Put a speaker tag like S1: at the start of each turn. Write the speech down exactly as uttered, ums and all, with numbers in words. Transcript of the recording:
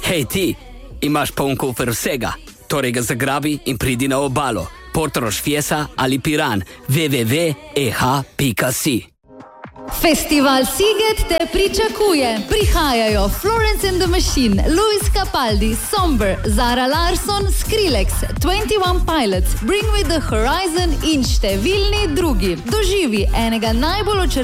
S1: Hej ti, imaš poln kufer vsega, torej ga zagrabi in pridi na obalo. Portorož, Fiesa ali Piran, w w w pika e h pika si.
S2: Festival Sziget te pričakuje. Prihajajo Florence and the Machine, Luis Capaldi, Somber, Zara Larsson, Skrillex, Twenty One Pilots, Bring Me the Horizon in številni drugi. Doživi enega najbolj očarljivih